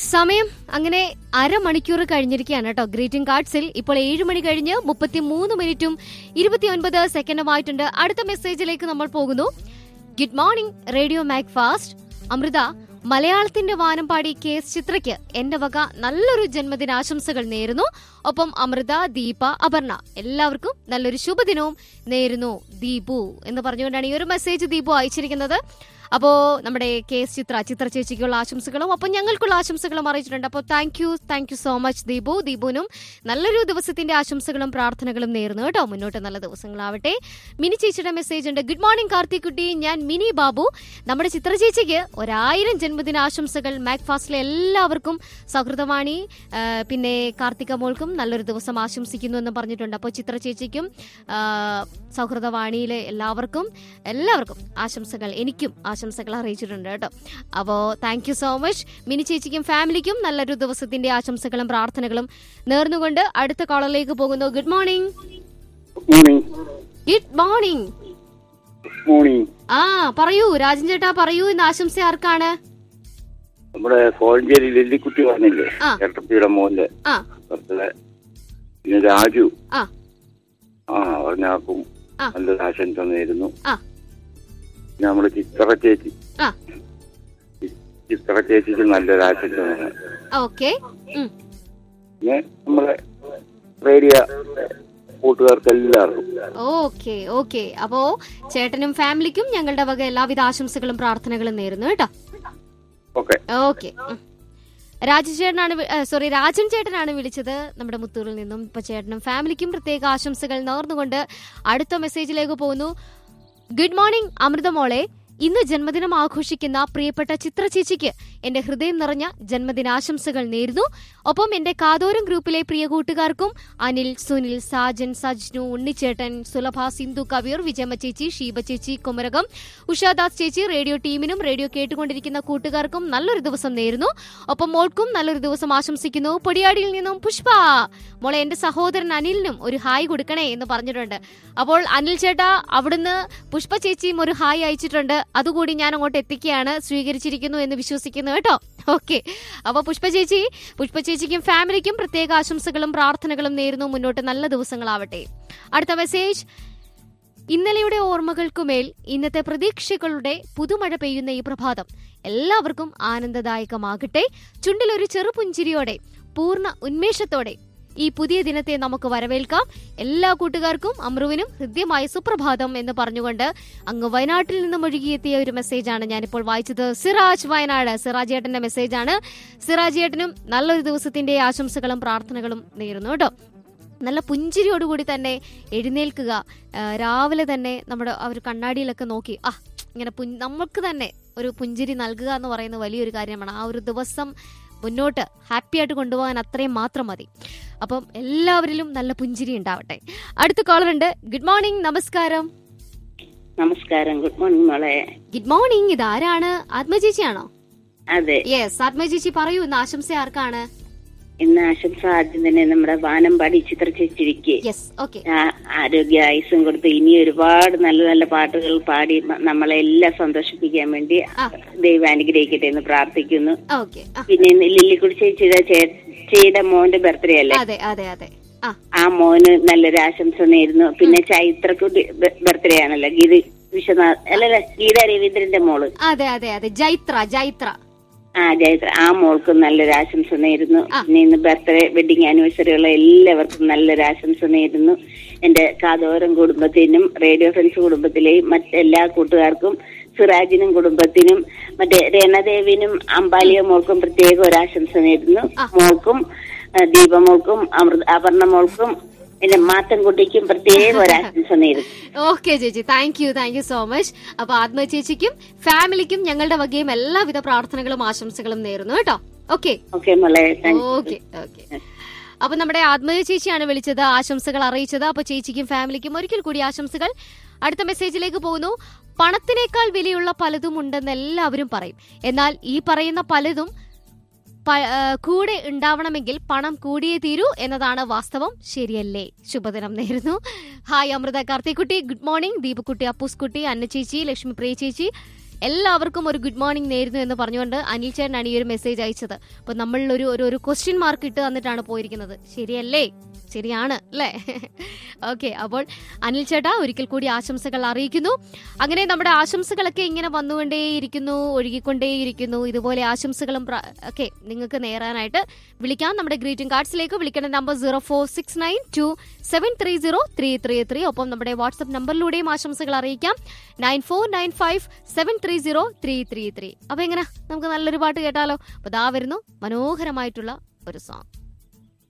സമയം അങ്ങനെ അരമണിക്കൂർ കഴിഞ്ഞിരിക്കുകയാണ് കേട്ടോ. ഗ്രീറ്റിംഗ് കാർഡ്സിൽ ഇപ്പോൾ 7 മണി കഴിഞ്ഞ് 33 മിനിറ്റും 29 സെക്കൻഡുമായിട്ടുണ്ട്. അടുത്ത മെസ്സേജിലേക്ക് നമ്മൾ പോകുന്നു. Good morning radio Mac fast. Amrita, മലയാളത്തിന്റെ വാനമ്പാടി കേസ് ചിത്രയ്ക്ക് എന്റെ വക നല്ലൊരു ജന്മദിനാശംസകൾ നേരുന്നു. ഒപ്പം അമൃത, ദീപ, അപർണ എല്ലാവർക്കും നല്ലൊരു ശുഭദിനവും നേരുന്നു ദീപു എന്ന് പറഞ്ഞുകൊണ്ടാണ് ഈ ഒരു മെസ്സേജ് ദീപു അയച്ചിരിക്കുന്നത്. അപ്പോ നമ്മുടെ കേസ് ചിത്ര ചേച്ചിക്കുള്ള ആശംസകളും ഒപ്പം ഞങ്ങൾക്കുള്ള ആശംസകളും അറിയിച്ചിട്ടുണ്ട്. അപ്പോൾ thank you so much Deepu. ദീപുവിനും നല്ലൊരു ദിവസത്തിന്റെ ആശംസകളും പ്രാർത്ഥനകളും നേരുന്നു കേട്ടോ. മുന്നോട്ട് നല്ല ദിവസങ്ങളാവട്ടെ. മിനി ചേച്ചിയുടെ മെസ്സേജ് ഉണ്ട്. ഗുഡ് മോർണിംഗ് കാർത്തിക് കുട്ടി, ഞാൻ മിനി ബാബു. നമ്മുടെ ചിത്ര ചേച്ചിക്ക് 1000 ജന്മദിന ആശംസകൾ. മാക് ഫാസ്റ്റിലെ എല്ലാവർക്കും, സൗഹൃദവാണി പിന്നെ കാർത്തിക മോൾക്കും നല്ലൊരു ദിവസം ആശംസിക്കുന്നു എന്ന് പറഞ്ഞിട്ടുണ്ട്. അപ്പോൾ ചിത്ര ചേച്ചിക്കും സൗഹൃദവാണിയിലെ എല്ലാവർക്കും ആശംസകൾ, എനിക്കും ആശംസകൾ അറിയിച്ചിട്ടുണ്ട് കേട്ടോ. അപ്പോൾ thank you so much. Mini ചേച്ചിക്കും ഫാമിലിക്കും നല്ലൊരു ദിവസത്തിന്റെ ആശംസകളും പ്രാർത്ഥനകളും നേർന്നുകൊണ്ട് അടുത്ത കോളറിലേക്ക് പോകുന്നു. Good morning. Good morning. പറയൂ രാജൻ ചേട്ടാ, പറയൂ. ഇന്ന് ആശംസ ആർക്കാണ്? നമ്മുടെ കോഴഞ്ചേരി ലില്ലിക്കുട്ടി പറഞ്ഞില്ലേ, ചേട്ടത്തിയുടെ മോന്റെ പിന്നെ രാജു പറഞ്ഞാക്കും നല്ലൊരു ആശംസ നേരുന്നു. നമ്മുടെ ചിത്ര ചേച്ചിക്ക് നല്ലൊരു ആശംസ നേരുന്നു. പിന്നെ നമ്മളെ റേഡിയോ കൂട്ടുകാർക്ക് എല്ലാവർക്കും ഓക്കെ. അപ്പോ ചേട്ടനും ഫാമിലിക്കും ഞങ്ങളുടെ വക എല്ലാവിധ ആശംസകളും പ്രാർത്ഥനകളും നേരുന്നു കേട്ടോ. ഓക്കെ. രാജൻ ചേട്ടനാണ് വിളിച്ചത് നമ്മുടെ മുത്തൂരിൽ നിന്നും. ഇപ്പൊ ചേട്ടനും ഫാമിലിക്കും പ്രത്യേക ആശംസകൾ നേർന്നുകൊണ്ട് അടുത്ത മെസ്സേജിലേക്ക് പോകുന്നു. ഗുഡ് മോർണിംഗ് അമൃതമോളെ, ഇന്ന് ജന്മദിനം ആഘോഷിക്കുന്ന പ്രിയപ്പെട്ട ചിത്ര ചേച്ചിക്ക് എന്റെ ഹൃദയം നിറഞ്ഞ ജന്മദിനാശംസകൾ നേരുന്നു. ഒപ്പം എന്റെ കാതോരം ഗ്രൂപ്പിലെ പ്രിയ കൂട്ടുകാർക്കും അനിൽ, സുനിൽ, സാജൻ, സജ്നു, ഉണ്ണിച്ചേട്ടൻ, സുലഭ, സിന്ധു, കവിയൂർ, വിജയമ്മ ചേച്ചി, ഷീബ ചേച്ചി, കുമരകം, ഉഷാദാസ് ചേച്ചി, റേഡിയോ ടീമിനും റേഡിയോ കേട്ടുകൊണ്ടിരിക്കുന്ന കൂട്ടുകാർക്കും നല്ലൊരു ദിവസം നേരുന്നു. ഒപ്പം മോൾക്കും നല്ലൊരു ദിവസം ആശംസിക്കുന്നു. പൊടിയാടിയിൽ നിന്നും പുഷ്പ. മോളെ, എന്റെ സഹോദരൻ അനിലിനും ഒരു ഹായ് കൊടുക്കണേ എന്ന് പറഞ്ഞിട്ടുണ്ട്. അപ്പോൾ അനിൽ ചേട്ടാ, അവിടുന്ന് പുഷ്പ ചേച്ചിയും ഒരു ഹായ് അയച്ചിട്ടുണ്ട്. അതുകൂടി ഞാൻ അങ്ങോട്ട് എത്തിക്കുകയാണ്. സ്വീകരിച്ചിരിക്കുന്നു എന്ന് വിശ്വസിക്കുന്നു കേട്ടോ. ഓക്കെ. അപ്പൊ പുഷ്പ ചേച്ചിക്കും ഫാമിലിക്കും പ്രത്യേക ആശംസകളും പ്രാർത്ഥനകളും നേരുന്നു. മുന്നോട്ട് നല്ല ദിവസങ്ങളാവട്ടെ. അടുത്ത മെസ്സേജ്. ഇന്നലെയുടെ ഓർമ്മകൾക്കുമേൽ ഇന്നത്തെ പ്രതീക്ഷകളുടെ പുതുമഴ പെയ്യുന്ന ഈ പ്രഭാതം എല്ലാവർക്കും ആനന്ദദായകമാകട്ടെ. ചുണ്ടിലൊരു ചെറുപുഞ്ചിരിയോടെ പൂർണ്ണ ഉന്മേഷത്തോടെ ഈ പുതിയ ദിനത്തെ നമുക്ക് വരവേൽക്കാം. എല്ലാ കൂട്ടുകാർക്കും അമ്രുവിനും ഹൃദ്യമായ സുപ്രഭാതം എന്ന് പറഞ്ഞുകൊണ്ട് അങ്ങ് വയനാട്ടിൽ നിന്നും ഒഴുകിയെത്തിയ ഒരു മെസ്സേജാണ് ഞാനിപ്പോൾ വായിച്ചത്. സിറാജ്, വയനാട്. സിറാജ് ഏട്ടന്റെ മെസ്സേജാണ്. സിറാജ് ഏട്ടനും നല്ലൊരു ദിവസത്തിന്റെ ആശംസകളും പ്രാർത്ഥനകളും നേരുന്നു കേട്ടോ. നല്ല പുഞ്ചിരിയോടുകൂടി തന്നെ എഴുന്നേൽക്കുക. രാവിലെ തന്നെ നമ്മുടെ ആ ഒരു കണ്ണാടിയിലൊക്കെ നോക്കി ഇങ്ങനെ നമുക്ക് തന്നെ ഒരു പുഞ്ചിരി നൽകുക എന്ന് പറയുന്ന വലിയൊരു കാര്യമാണ്. ആ ഒരു ദിവസം മുന്നോട്ട് ഹാപ്പി ആയിട്ട് കൊണ്ടുപോകാൻ അത്രയും മാത്രം മതി. അപ്പം എല്ലാവരിലും നല്ല പുഞ്ചിരി ഉണ്ടാവട്ടെ. അടുത്ത കോളർ ഉണ്ട്. Good morning. നമസ്കാരം. ഗുഡ് മോർണിംഗ് മോളെ. Good morning. ഇതാരാണ്? ആത്മചേച്ചിയാണോ? അതെ. യെസ്, ആത്മചേച്ചി പറയൂ. ഇന്ന് ആശംസ ആർക്കാണ്? ഇന്ന് ആശംസ ആദ്യം തന്നെ നമ്മുടെ വാനമ്പാടി ചിത്ര ചേച്ചിക്ക് ആരോഗ്യ ആയുസ്സും കൊടുത്ത് ഇനി ഒരുപാട് നല്ല നല്ല പാട്ടുകൾ പാടി നമ്മളെല്ലാം സന്തോഷിപ്പിക്കാൻ വേണ്ടി ദൈവം അനുഗ്രഹിക്കട്ടെ എന്ന് പ്രാർത്ഥിക്കുന്നു. പിന്നെ ലില്ലിക്കുടി ചേച്ചിയുടെ മോന്റെ ബർത്ത്ഡേ അല്ലേ, ആ മോന് നല്ലൊരു ആശംസ നേരുന്നു. പിന്നെ ചൈത്രക്കുട്ടി ബർത്ത്ഡേ ആണല്ലോ, ഗീത രവീന്ദ്രന്റെ മോള്. ജൈത്ര. ആ മോൾക്കും നല്ലൊരു ആശംസ നേരുന്നു. പിന്നെ ഇന്ന് ബർത്ത്ഡേ വെഡിങ് ആനിവേഴ്സറി ഉള്ള എല്ലാവർക്കും നല്ലൊരു ആശംസ നേരുന്നു. എന്റെ കാതോരം കുടുംബത്തിനും റേഡിയോ ഫ്രണ്ട്സ് കുടുംബത്തിലെയും മറ്റെല്ലാ കൂട്ടുകാർക്കും, സിറാജിനും കുടുംബത്തിനും മറ്റേ രേണദേവിനും അമ്പാലിയ മോൾക്കും പ്രത്യേക ഒരു ആശംസ നേരുന്നു. മോൾക്കും ദീപമോൾക്കും അപർണ മോൾക്കും പിന്നെ മാത്തൻകുട്ടിക്കും പ്രത്യേക ഒരു ആശംസ നേരുന്നു. ഓക്കെ ചേച്ചി, താങ്ക് യു സോ മച്ച്. അപ്പൊ ആത്മ ചേച്ചിക്കും ഫാമിലിക്കും ഞങ്ങളുടെ വകയും എല്ലാവിധ പ്രാർത്ഥനകളും ആശംസകളും നേരുന്നു കേട്ടോ. ഓക്കെ. അപ്പൊ നമ്മുടെ ആത്മ ചേച്ചിയാണ് വിളിച്ചത്, ആശംസകൾ അറിയിച്ചത്. അപ്പൊ ചേച്ചിക്കും ഫാമിലിക്കും ഒരിക്കൽ കൂടി ആശംസകൾ. അടുത്ത മെസ്സേജിലേക്ക് പോകുന്നു. പണത്തിനേക്കാൾ വിലയുള്ള പലതും ഉണ്ടെന്ന് എല്ലാവരും പറയും. എന്നാൽ ഈ പറയുന്ന പലതും കൂടെ ഉണ്ടാവണമെങ്കിൽ പണം കൂടിയേ തീരൂ എന്നതാണ് വാസ്തവം. ശരിയല്ലേ? ശുഭദിനം നേരുന്നു. Hi Amrita, കാർത്തിക്കുട്ടി, good morning. ദീപക്കുട്ടി, അപ്പൂസ്കുട്ടി, അന്ന ചേച്ചി, ലക്ഷ്മി പ്രിയ ചേച്ചി, എല്ലാവർക്കും ഒരു ഗുഡ് മോർണിംഗ് നേരുന്നു എന്ന് പറഞ്ഞുകൊണ്ട് അനിൽ ചേട്ടനാണ് ഈ ഒരു മെസ്സേജ് അയച്ചത്. അപ്പൊ നമ്മൾ ഒരു ക്വസ്റ്റ്യൻ മാർക്ക് ഇട്ട് തന്നിട്ടാണ് പോയിരിക്കുന്നത്. ശരിയല്ലേ? ശരിയാണ് അല്ലേ? ഓക്കെ, അപ്പോൾ അനിൽ ചേട്ടാ ഒരിക്കൽ കൂടി ആശംസകൾ അറിയിക്കുന്നു. അങ്ങനെ നമ്മുടെ ആശംസകളൊക്കെ ഇങ്ങനെ വന്നുകൊണ്ടേയിരിക്കുന്നു, ഒഴുകിക്കൊണ്ടേയിരിക്കുന്നു. ഇതുപോലെ ആശംസകളും ഒക്കെ നിങ്ങൾക്ക് നേരാനായിട്ട് വിളിക്കാം. നമ്മുടെ ഗ്രീറ്റിംഗ് കാർഡ്സിലേക്ക് വിളിക്കേണ്ട നമ്പർ 046927303333. ഒപ്പം നമ്മുടെ വാട്സ്ആപ്പ് നമ്പറിലൂടെയും ആശംസകൾ അറിയിക്കാം 9495730333. അപ്പൊ എങ്ങനെ നമുക്ക് നല്ലൊരു പാട്ട് കേട്ടാലോ? അപ്പൊ ദാ വരുന്നു മനോഹരമായിട്ടുള്ള ഒരു സോങ്.